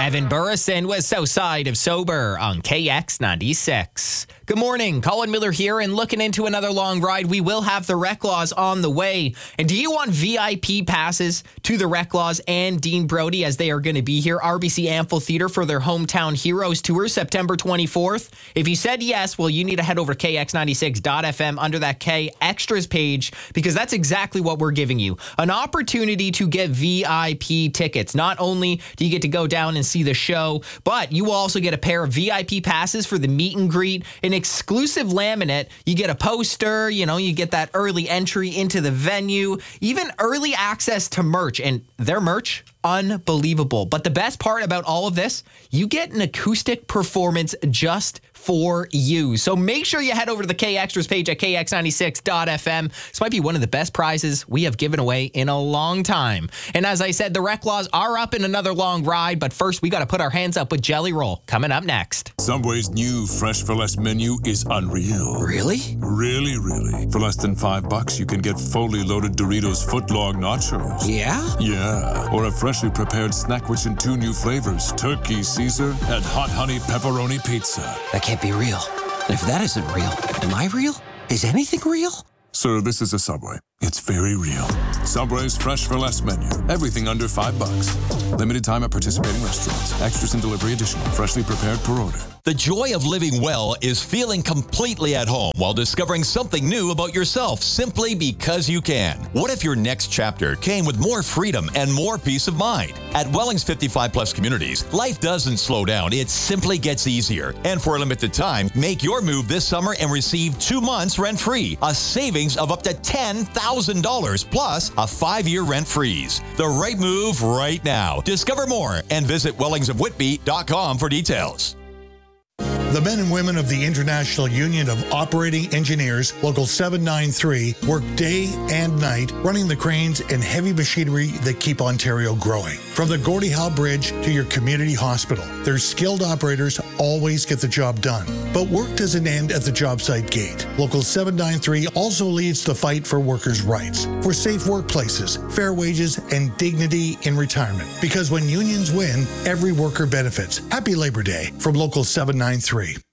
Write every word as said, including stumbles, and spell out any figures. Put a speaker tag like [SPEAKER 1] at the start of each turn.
[SPEAKER 1] Evan Burrison was so side of sober on K X ninety-six. Good morning, Colin Miller here, and looking into another long ride. We will have the Rec Laws on the way. And do you want V I P passes to the Rec Laws and Dean Brody as they are going to be here? R B C Amphitheater for their Hometown Heroes Tour, September twenty-fourth. If you said yes, well, you need to head over to K X ninety-six dot F M under that K Extras page, because that's exactly what we're giving you. An opportunity to get V I P tickets. Not only do you get to go down and see the show, but you will also get a pair of V I P passes for the meet and greet, an exclusive laminate. You get a poster, you know, you get that early entry into the venue, even early access to merch. And their merch, unbelievable. But the best part about all of this, you get an acoustic performance just for you. So make sure you head over to the K Extras page at K X ninety-six dot F M. This might be one of the best prizes we have given away in a long time. And as I said, the Rec Laws are up in another long ride, but first we got to put our hands up with Jelly Roll coming up next.
[SPEAKER 2] Subway's new Fresh for Less menu is unreal.
[SPEAKER 3] Really?
[SPEAKER 2] Really, really. For less than five bucks, you can get fully loaded Doritos footlong nachos.
[SPEAKER 3] Yeah?
[SPEAKER 2] Yeah. Or a freshly prepared snack rich in two new flavors, Turkey Caesar and Hot Honey Pepperoni Pizza.
[SPEAKER 3] That can't be real. And if that isn't real, am I real? Is anything real?
[SPEAKER 2] Sir, this is a Subway. It's very real. Subway's Fresh for Less menu. Everything under five bucks. Limited time at participating restaurants. Extras and delivery additional. Freshly prepared per order.
[SPEAKER 4] The joy of living well is feeling completely at home while discovering something new about yourself simply because you can. What if your next chapter came with more freedom and more peace of mind? At Welling's fifty-five plus communities, life doesn't slow down. It simply gets easier. And for a limited time, make your move this summer and receive two months rent-free, a savings of up to ten thousand dollars plus a five-year rent freeze. The right move right now. Discover more and visit wellings of whitby dot com for details.
[SPEAKER 5] The men and women of the International Union of Operating Engineers, Local seven ninety-three, work day and night running the cranes and heavy machinery that keep Ontario growing. From the Gordie Howe Bridge to your community hospital, their skilled operators always get the job done. But work doesn't end at the job site gate. Local seven ninety-three also leads the fight for workers' rights, for safe workplaces, fair wages, and dignity in retirement. Because when unions win, every worker benefits. Happy Labor Day from Local seven ninety-three.